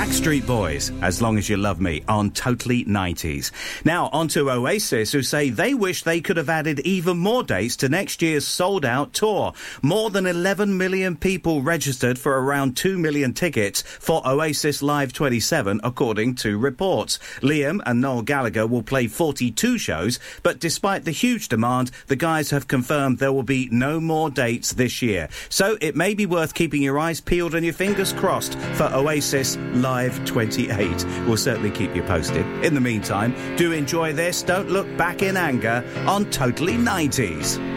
Backstreet Boys, As Long As You Love Me, on Totally 90s. Now, on to Oasis, who say they wish they could have added even more dates to next year's sold-out tour. More than 11 million people registered for around 2 million tickets for Oasis Live 27, according to reports. Liam and Noel Gallagher will play 42 shows, but despite the huge demand, the guys have confirmed there will be no more dates this year. So it may be worth keeping your eyes peeled and your fingers crossed for Oasis Live 28. We'll certainly keep you posted. In the meantime, do enjoy this. Don't look back in anger on Totally 90s.